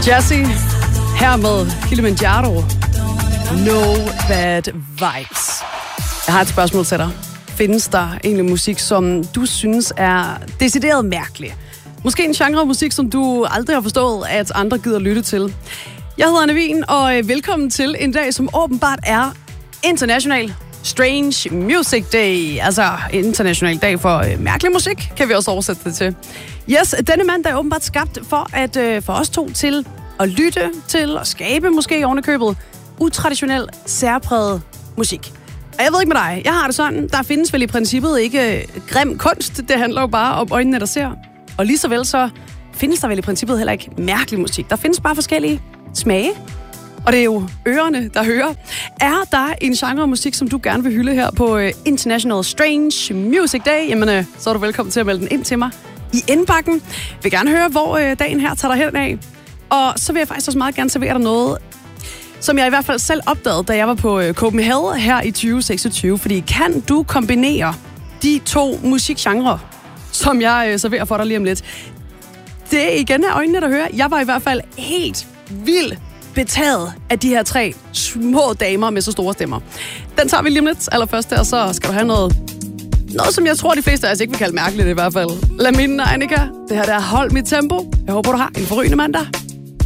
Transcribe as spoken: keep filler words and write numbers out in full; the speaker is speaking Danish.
Jazzy, her med Kilimanjaro. No Bad Vibes. Jeg har et spørgsmål til dig. Findes der egentlig musik, som du synes er decideret mærkelig? Måske en genre af musik, som du aldrig har forstået, at andre gider lytte til. Jeg hedder Anne Wien, og velkommen til en dag, som åbenbart er International Strange Music Day. Altså international dag for øh, mærkelig musik, kan vi også oversætte det til. Yes, denne mandag er åbenbart skabt for, at øh, for os to til at lytte til og skabe måske ovenikøbet utraditionel, særpræget musik. Og jeg ved ikke med dig, jeg har det sådan, der findes vel i princippet ikke øh, grim kunst. Det handler jo bare om øjnene, der ser. Og lige så vel så findes der vel i princippet heller ikke mærkelig musik. Der findes bare forskellige smage. Og det er jo ørerne, der hører. Er der en genre af musik, som du gerne vil hylde her på International Strange Music Day? Jamen, så er du velkommen til at melde den ind til mig i indbakken. Jeg vil gerne høre, hvor dagen her tager dig hen af. Og så vil jeg faktisk også meget gerne servere dig noget, som jeg i hvert fald selv opdagede, da jeg var på Copenhagen her i tyve seksogtyve. Fordi kan du kombinere de to musikgenrer, som jeg serverer for dig lige om lidt? Det er igen af øjnene, der hører. Jeg var i hvert fald helt vild betaget af de her tre små damer med så store stemmer. Den tager vi lige om lidt allerførst, og så skal du have noget, noget som jeg tror, de fleste af os ikke vil kalde mærkeligt i hvert fald. Lamine og Annika, det her der Hold Mit Tempo. Jeg håber, du har en forrygende mandag.